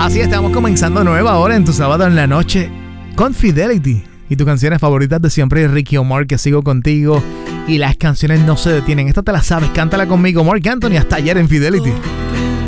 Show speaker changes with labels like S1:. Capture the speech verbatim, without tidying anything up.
S1: Así estamos comenzando nueva hora en tu sábado en la noche con Fidelity. Y tus canciones favoritas de siempre, Ricky Omar, que sigo contigo. Y las canciones no se detienen. Esta te la sabes, cántala conmigo. Marc Anthony, hasta ayer en Fidelity.